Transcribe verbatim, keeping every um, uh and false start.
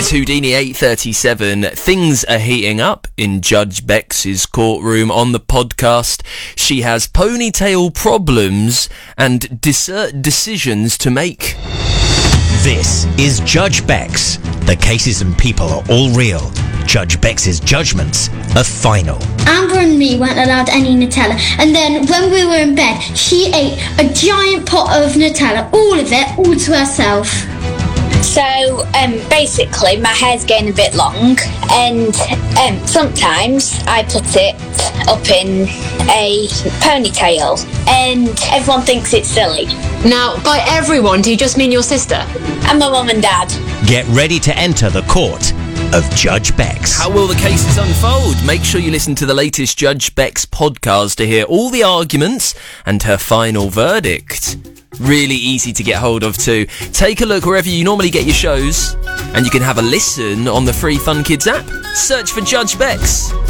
is Houdini eight thirty-seven. Things are heating up in Judge Becks's courtroom. On the podcast, she has ponytail problems and dis- decisions to make. This is Judge Bex. The cases and people are all real. Judge Bex's judgments are final. Amber and me weren't allowed any Nutella, and then when we were in bed, she ate a giant pot of Nutella, all of it, all to herself. So, um, basically, my hair's getting a bit long, and um, sometimes I put it up in a ponytail, and everyone thinks it's silly. Now, by everyone, do you just mean your sister? And my mum and dad. Get ready to enter the court of Judge Bex. How will the cases unfold? Make sure you listen to the latest Judge Bex podcast to hear all the arguments and her final verdict. Really easy to get hold of too. Take a look wherever you normally get your shows, and you can have a listen on the free Fun Kids app. Search for Judge Bex.